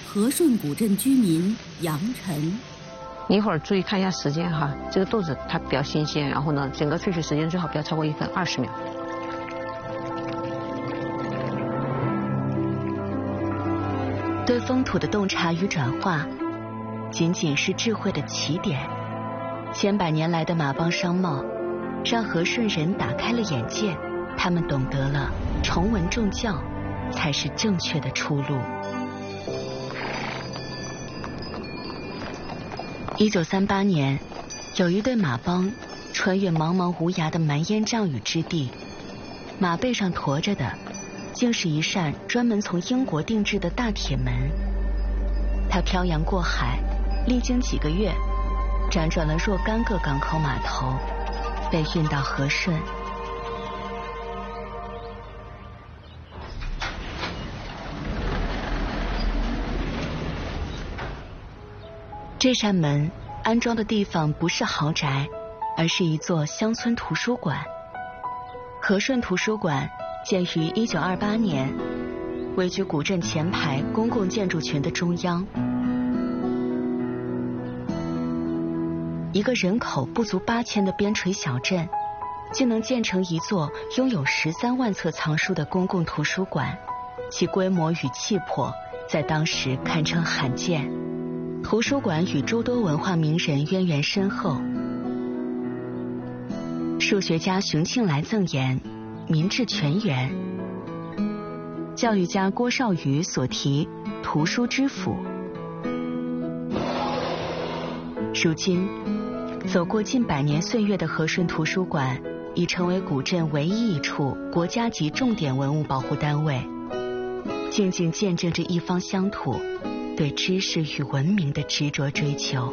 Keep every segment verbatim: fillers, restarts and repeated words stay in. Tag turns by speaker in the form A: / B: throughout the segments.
A: 和顺古镇居民杨晨。
B: 你一会儿注意看一下时间哈，这个豆子它比较新鲜，然后呢，整个萃取时间最好不要超过一分二十秒。
C: 对风土的洞察与转化，仅仅是智慧的起点。千百年来的马帮商贸，让和顺人打开了眼界，他们懂得了崇文重教才是正确的出路。一九三八年，有一对马帮穿越茫茫无涯的蛮烟瘴雨之地，马背上驮着的竟是一扇专门从英国定制的大铁门。它漂洋过海，历经几个月，辗转了若干个港口码头，被运到和顺。这扇门安装的地方不是豪宅，而是一座乡村图书馆。和顺图书馆建于一九二八年，位居古镇前排公共建筑群的中央。一个人口不足八千的边陲小镇，竟能建成一座拥有十三万册藏书的公共图书馆，其规模与气魄在当时堪称罕见。图书馆与诸多文化名人渊源深厚。数学家熊庆来赠言民智泉源，教育家郭绍宇所题图书之府。如今走过近百年岁月的和顺图书馆已成为古镇唯一一处国家级重点文物保护单位，静静见证着一方乡土对知识与文明的执着追求。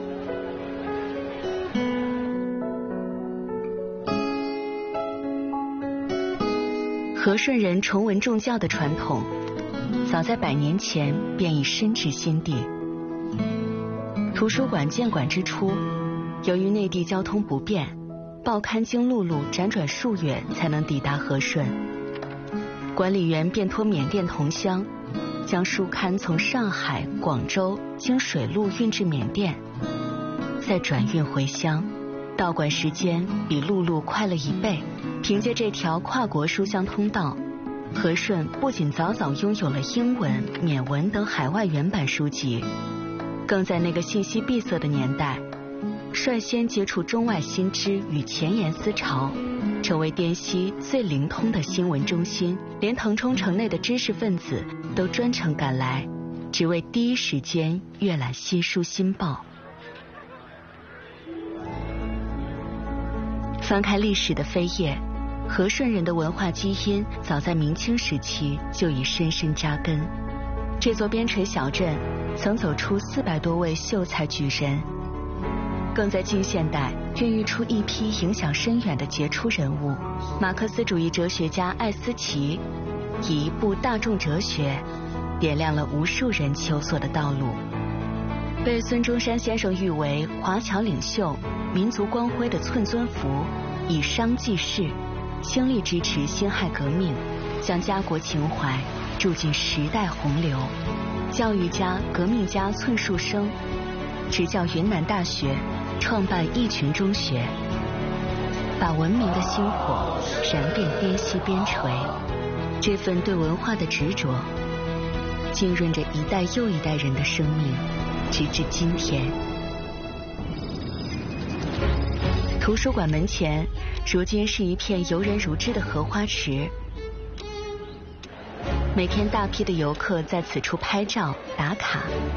C: 和顺人崇文重教的传统，早在百年前便已深植心地。图书馆建馆之初，由于内地交通不便，报刊经陆路辗转数月才能抵达和顺。管理员便托缅甸同乡，将书刊从上海、广州经水路运至缅甸，再转运回乡，到馆时间比陆路快了一倍。凭借这条跨国书香通道，和顺不仅早早拥有了英文、缅文等海外原版书籍，更在那个信息闭塞的年代，率先接触中外新知与前沿思潮，成为滇西最灵通的新闻中心。连腾冲城内的知识分子都专程赶来，只为第一时间阅览新书新报。翻开历史的扉页，和顺人的文化基因早在明清时期就已深深扎根。这座边陲小镇曾走出四百多位秀才举人，更在近现代孕育出一批影响深远的杰出人物。马克思主义哲学家艾思奇以一部大众哲学点亮了无数人求索的道路，被孙中山先生誉为华侨领袖、民族光辉的寸尊福，以商济世，倾力支持辛亥革命，将家国情怀注进时代洪流。教育家、革命家寸树生执教云南大学，创办义群中学，把文明的星火燃遍滇西边陲。这份对文化的执着，浸润着一代又一代人的生命，直至今天。图书馆门前，如今是一片游人如织的荷花池。每天大批的游客在此处拍照打卡。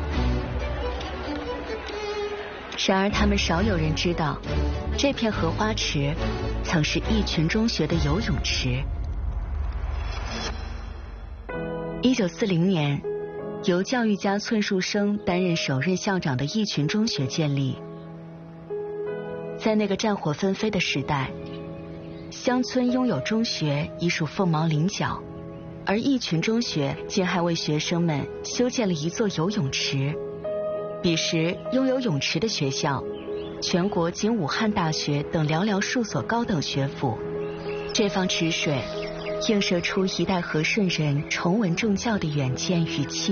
C: 然而他们少有人知道，这片荷花池曾是义群中学的游泳池。一九四零年，由教育家寸树生担任首任校长的义群中学建立。在那个战火纷飞的时代，乡村拥有中学已属凤毛麟角，而义群中学竟还为学生们修建了一座游泳池。彼时拥有泳池的学校，全国仅武汉大学等寥寥数所高等学府。这方池水映射出一代和顺人崇文重教的远见与气